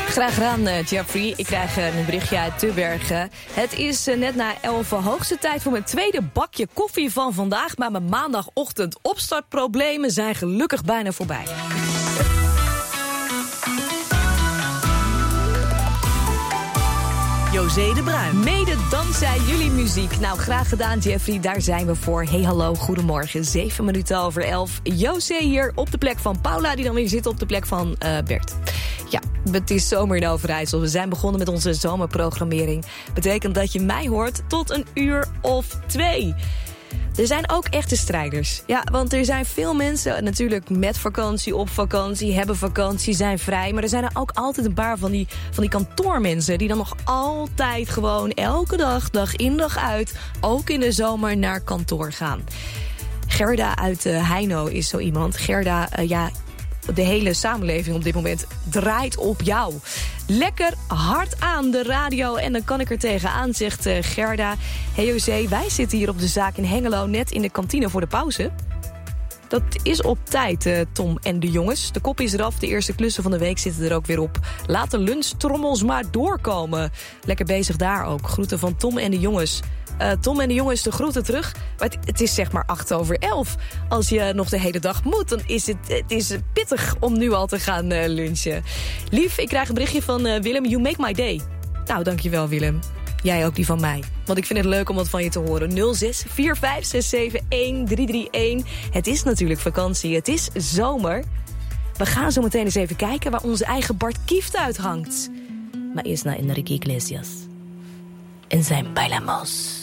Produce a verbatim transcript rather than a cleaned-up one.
Graag gedaan, uh, Jeffrey. Ik krijg uh, een berichtje uit Tubbergen. Het is uh, net na elf hoogste tijd voor mijn tweede bakje koffie van vandaag. Maar mijn maandagochtend opstartproblemen zijn gelukkig bijna voorbij. José de Bruin. Mede dankzij jullie muziek. Nou, graag gedaan, Jeffrey. Daar zijn we voor. Hey, hallo, goedemorgen. Zeven minuten over elf. José hier op de plek van Paula, die dan weer zit op de plek van uh, Bert. Ja, het is zomer in Overijssel. We zijn begonnen met onze zomerprogrammering. Betekent dat je mij hoort tot een uur of twee. Er zijn ook echte strijders. Ja, want er zijn veel mensen natuurlijk met vakantie, op vakantie, hebben vakantie, zijn vrij. Maar er zijn er ook altijd een paar van die, van die kantoormensen die dan nog altijd gewoon elke dag, dag in dag uit, ook in de zomer naar kantoor gaan. Gerda uit uh, Heino is zo iemand. Gerda, uh, ja, de hele samenleving op dit moment draait op jou. Lekker hard aan de radio en dan kan ik er tegenaan, zegt uh, Gerda. Hey José, wij zitten hier op de zaak in Hengelo net in de kantine voor de pauze. Dat is op tijd, uh, Tom en de jongens. De kop is eraf, de eerste klussen van de week zitten er ook weer op. Laat de lunchtrommels maar doorkomen. Lekker bezig daar ook. Groeten van Tom en de jongens. Uh, Tom en de jongens, de groeten terug. Maar het, het is zeg maar acht over elf. Als je nog de hele dag moet, dan is het, het is pittig om nu al te gaan uh, lunchen. Lief, ik krijg een berichtje van uh, Willem. You make my day. Nou, dankjewel Willem. Jij ook die van mij. Want ik vind het leuk om wat van je te horen. nul zes vier vijf zes zeven een drie drie een. Het is natuurlijk vakantie. Het is zomer. We gaan zo meteen eens even kijken waar onze eigen Bart Kieft uithangt. Maar eerst naar Enrique Iglesias. En zijn Bailamos.